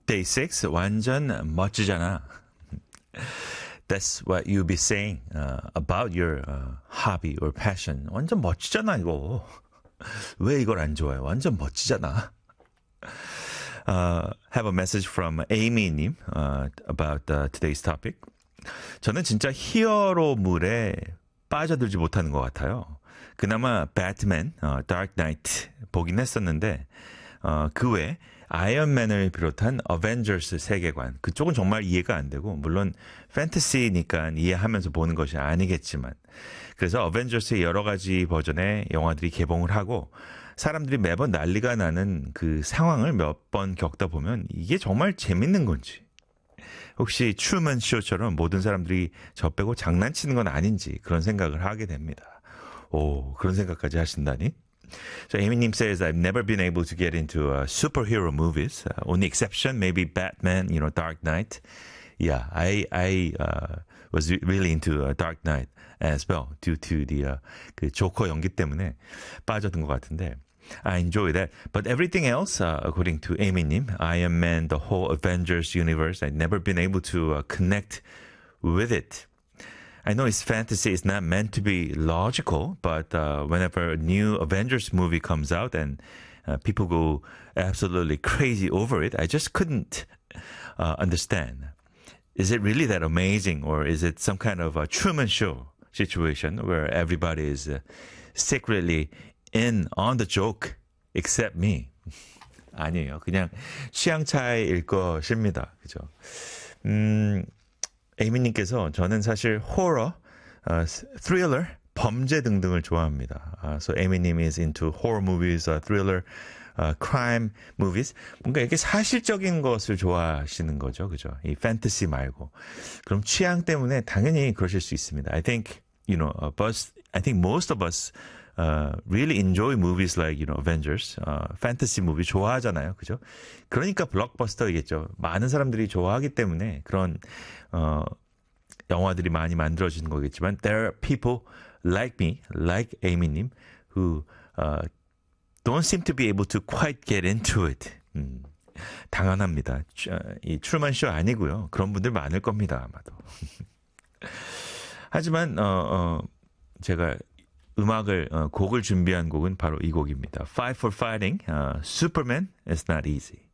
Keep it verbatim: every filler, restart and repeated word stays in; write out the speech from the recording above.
Day six 완전 멋지잖아. That's what you'll be saying uh, about your uh, hobby or passion. 완전 멋지잖아 이거. 왜 이걸 안 좋아해? 완전 멋지잖아. Uh, have a message from Amy님 uh, about uh, today's topic. 저는 진짜 히어로물에 빠져들지 못하는 것 같아요. 그나마 배트맨, 어, Dark Knight 보긴 했었는데 어, 그 외에 아이언맨을 비롯한 어벤져스 세계관 그쪽은 정말 이해가 안 되고 물론 판타시니까 이해하면서 보는 것이 아니겠지만 그래서 어벤져스의 여러 가지 버전의 영화들이 개봉을 하고 사람들이 매번 난리가 나는 그 상황을 몇 번 겪다 보면 이게 정말 재밌는 건지 혹시 트루먼 쇼처럼 모든 사람들이 저 빼고 장난치는 건 아닌지 그런 생각을 하게 됩니다. 오, 그런 생각까지 하신다니? So Amy님 says, I've never been able to get into uh, superhero movies. Uh, only exception, maybe Batman, you know, Dark Knight. Yeah, I I uh, was really into uh, Dark Knight as well due to the uh, 그 조커 연기 때문에 빠져든 것 같은데 I enjoy that. But everything else, uh, according to Amy님, Iron Man, the whole Avengers universe, I've never been able to uh, connect with it. I know it's fantasy, it's not meant to be logical, but uh, whenever a new Avengers movie comes out and uh, people go absolutely crazy over it, I just couldn't uh, understand. Is it really that amazing, or is it some kind of a Truman Show situation where everybody is uh, secretly in on the joke except me? 아니에요. 그냥 취향 차이일 것입니다. 그죠? 음... 에이미님께서 저는 사실 호러, uh, thriller, 범죄 등등을 좋아합니다. Uh, so 에이미님 is into horror movies, uh, thriller, uh, crime movies. 뭔가 이렇게 사실적인 것을 좋아하시는 거죠, 그죠? 이 판타시 말고. 그럼 취향 때문에 당연히 그러실 수 있습니다. I think, you know, uh, but I think most of us uh, really enjoy movies like, you know, Avengers, uh, fantasy movie 좋아하잖아요, 그죠? 그러니까 블록버스터이겠죠. 많은 사람들이 좋아하기 때문에 그런 어, 영화들이 많이 만들어지는 거겠지만 there are people like me, like Amy님, who uh, don't seem to be able to quite get into it. 음, 당연합니다. 이 트루먼 쇼 아니고요. 그런 분들 많을 겁니다, 아마도. 하지만 어, 어, 제가 음악을 어, 곡을 준비한 곡은 바로 이 곡입니다. Fight for Fighting, uh, Superman is not easy.